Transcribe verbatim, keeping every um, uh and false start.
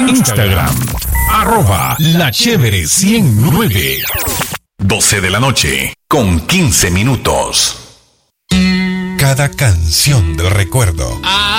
Instagram, arroba la chévere ciento nueve. doce de la noche, con quince minutos. Cada canción del recuerdo.